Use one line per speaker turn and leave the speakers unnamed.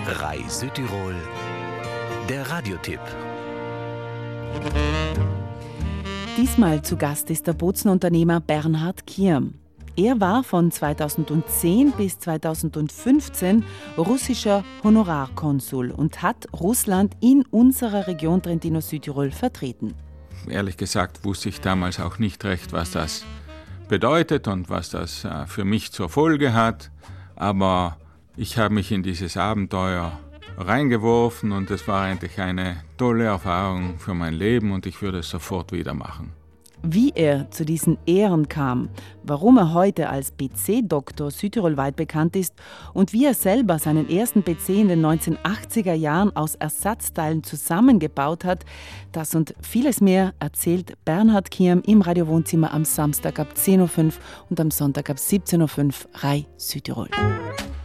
RAI Südtirol, der Radiotipp.
Diesmal zu Gast ist der Bozenunternehmer Bernhard Kierm. Er war von 2010 bis 2015 russischer Honorarkonsul und hat Russland in unserer Region Trentino-Südtirol vertreten.
Ehrlich gesagt wusste ich damals auch nicht recht, was das bedeutet und was das für mich zur Folge hat. Aber ich habe mich in dieses Abenteuer reingeworfen und es war eigentlich eine tolle Erfahrung für mein Leben und ich würde es sofort wieder machen.
Wie er zu diesen Ehren kam, warum er heute als PC-Doktor südtirolweit bekannt ist und wie er selber seinen ersten PC in den 1980er Jahren aus Ersatzteilen zusammengebaut hat, das und vieles mehr erzählt Bernhard Kierm im Radiowohnzimmer am Samstag ab 10.05 Uhr und am Sonntag ab 17.05 Uhr RAI Südtirol.